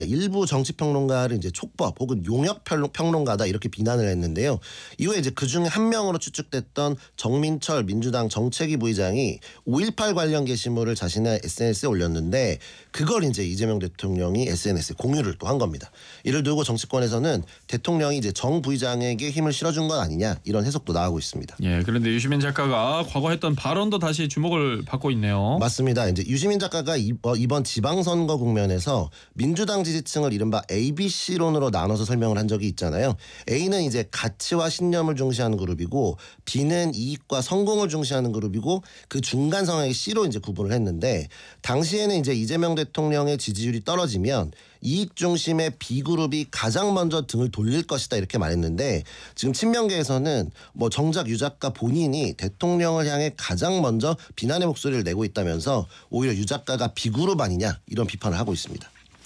일부 정치평론가를 이제 촉법 혹은 용역 평론가다 이렇게 비난을 했는데요. 이후에 이제 그 중에 한 명으로 추측됐던 정민철 민주당 정책위 부의장이 5.18 관련 게시물을 자신의 SNS에 올렸는데 그걸 이제 이재명 대통령이 SNS에 공유를 또 한 겁니다. 이를 두고 정치권에서는 대통령이 이제 정 부의장에게 힘을 실어준 건 아니냐 이런 해석도 나오고 있습니다. 예, 그런데 유시민 작가가 과거 했던 발언도 다시 주목을 받고 있네요. 맞습니다. 이제 유시민 작가가 이번 지방선거 국면에서 민주당 지지층을 이른바 ABC론으로 나눠서 설명을 한 적이 있잖아요. A는 이제 가치와 신념을 중시하는 그룹이고 B는 이익과 성공을 중시하는 그룹이고 그 중간 성향의 C로 이제 구분을 했는데 당시에는 이제 이재명 대통령의 지지율이 떨어지면 이익 중심의 B그룹이 가장 먼저 등을 돌릴 것이다 이렇게 말했는데 지금 친명계에서는 뭐 정작 유 작가 본인이 대통령을 향해 가장 먼저 비난의 목소리를 내고 있다면서 오히려 유 작가가 B그룹 아니냐 이런 비판을 하고 있습니다.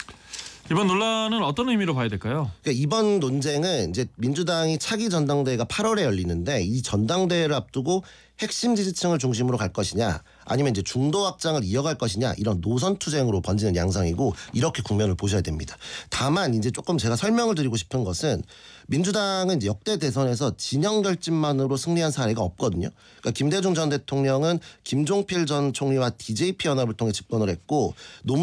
이번 논란은 어떤 의미로 봐야 될까요? 그러니까 이번 논쟁은 이제 민주당이 차기 전당대회가 8월에 열리는데 이 전당대회를 앞두고 핵심 지지층을 중심으로 갈 것이냐 아니면 이제 중도 확장을 이어갈 것이냐 이런 노선 투쟁으로 번지는 양상이고 이렇게 국면을 보셔야 됩니다. 다만 이제 조금 제가 설명을 드리고 싶은 것은 민주당은 이제 역대 대선에서 진영 결집만으로 승리한 사례가 없거든요. 그러니까 김대중 전 대통령은 김종필 전 총리와 DJP 연합을 통해 집권을 했고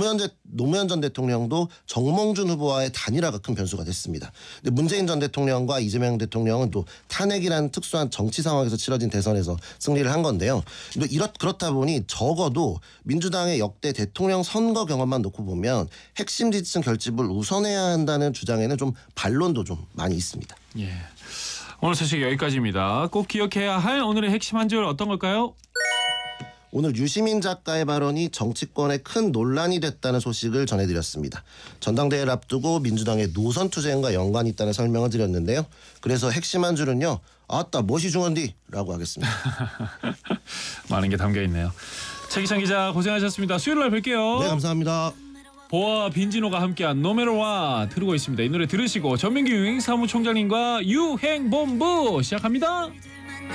노무현 전 대통령도 정몽준 후보와의 단일화가 큰 변수가 됐습니다. 근데 문재인 전 대통령과 이재명 대통령은 또 탄핵이라는 특수한 정치 상황에서 치러진 대선에서 승리를 한 건데요. 그렇다 보니 적어도 민주당의 역대 대통령 선거 경험만 놓고 보면 핵심 지지층 결집을 우선해야 한다는 주장에는 좀 반론도 좀 많이 있습니다. 예. 오늘 소식 여기까지입니다. 꼭 기억해야 할 오늘의 핵심 한 줄 어떤 걸까요? 오늘 유시민 작가의 발언이 정치권에 큰 논란이 됐다는 소식을 전해드렸습니다. 전당대회를 앞두고 민주당의 노선 투쟁과 연관이 있다는 설명을 드렸는데요. 그래서 핵심 한 줄은요. 아따 멋이 중헌디 라고 하겠습니다. 많은 게 담겨있네요. 최기찬 기자 고생하셨습니다. 수요일 날 뵐게요. 네, 감사합니다. 보아 빈지노가 함께한 노메로와 흐르고 있습니다. 이 노래 들으시고 전민기 유행사무총장님과 유행본부 시작합니다.